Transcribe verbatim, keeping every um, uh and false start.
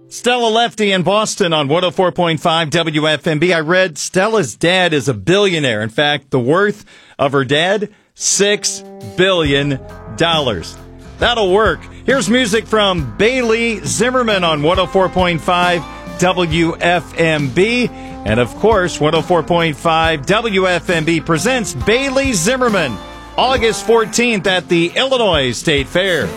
Stella Lefty in Boston on one oh four point five W F M B. I read Stella's dad is a billionaire. In fact, the worth of her dad, six billion dollars. That'll work. Here's music from Bailey Zimmerman on one oh four point five W F M B. And, of course, one oh four point five W F M B presents Bailey Zimmerman, August fourteenth at the Illinois State Fair.